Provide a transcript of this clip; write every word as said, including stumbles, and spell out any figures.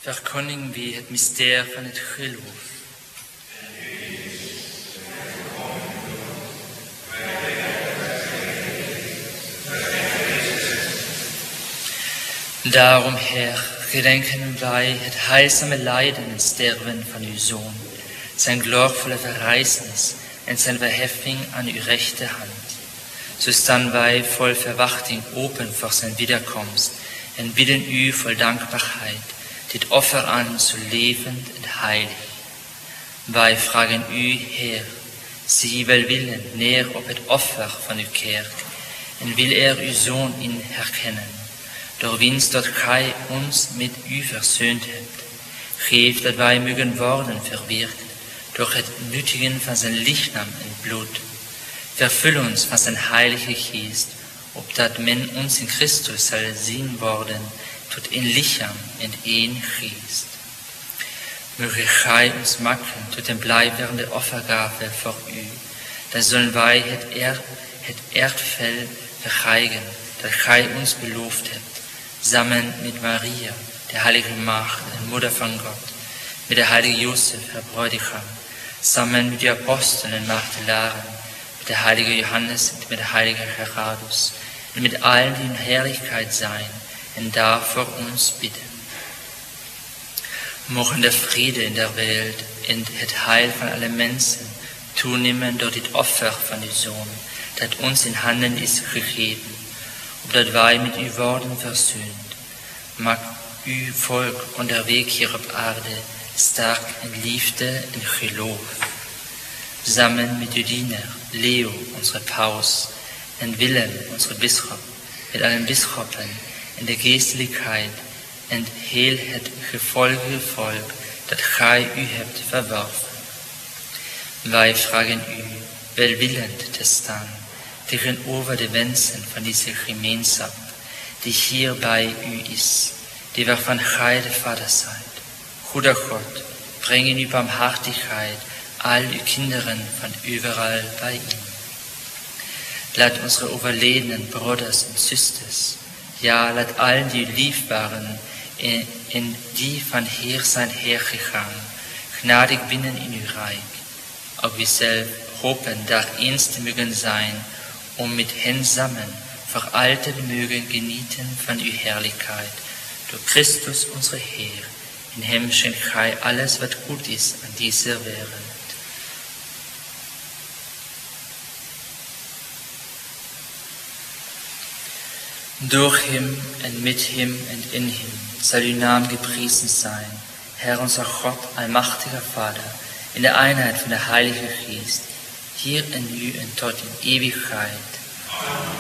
verkondigen we het mysterie van het geloof. Daarom, Heer, gedenken wij het heilzame lijden en sterven van uw Zoon, zijn glorvolle verrijzenis en zijn verheffing aan uw rechte hand. Zo staan wij vol verwachting open voor zijn wederkomst en bidden u vol dankbaarheid dit offer aan zo levend en heilig. Wij vragen u, Heer, zie welwillend neer op het offer van uw kerk en wil er uw Zoon in herkennen, door wiens dat gij ons met u verzoend hebt. Geef dat wij mogen worden verwerkt door het nuttigen van zijn lichaam en bloed. Vervul ons van zijn heilige geest, opdat men ons in Christus zal zien worden tot één lichaam en één geest. Moge gij ons maken tot een blijvende offergave voor u, dan zullen wij het, er, het erfveld verkrijgen dat gij ons beloofd hebt, samen met Maria, de heilige Maagd en moeder van God, met de heilige Jozef, haar bruidegom, samen met de apostelen en martelaren, met de heilige Johannes en met de heilige Gerardus, en met allen die in heerlijkheid zijn en daar voor ons bidden. Mogen de vrede in der wereld en het heil van alle mensen toenemen door dit offer van uw Zoon, dat ons in handen is gegeven, opdat wij met u worden verzoend. Maak uw volk onderweg hier op aarde sterk in liefde en geloof. Samen met uw diener Leo, onze paus, en Willem, onze bisschop, met allen bisschoppen en de geestelijkheid en heel het gevolgde volk dat gij u hebt verworven. Wij vragen u welwillend te staan tegenover de wensen van deze gemeenschap, die hier bij u is, die waarvan gij de Vader zijt. Goede God, breng in uw barmhartigheid al uw kinderen van overal bij u. Laat onze overledenen broeders en zusters, ja, laat allen die u lief waren en, en die van hier zijn hergegaan, gnadig binnen in uw rijk. Ook wij zelf hopen daar eens te mogen zijn, om met hen samen voor altijd mogen genieten van uw heerlijkheid. Door Christus onze Heer, in hem schenkt gij alles wat goed is aan deze wereld. Door hem en met hem en in hem zal uw naam gepriesen zijn, Herr unser God, allmächtiger Vater, in der Einheit von der Heilige Geest, hier en nu en tot in Ewigkeit.